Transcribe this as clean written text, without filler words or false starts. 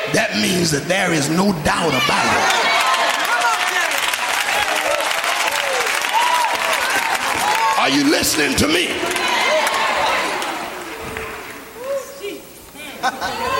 that means that there is no doubt about it. Are you listening to me?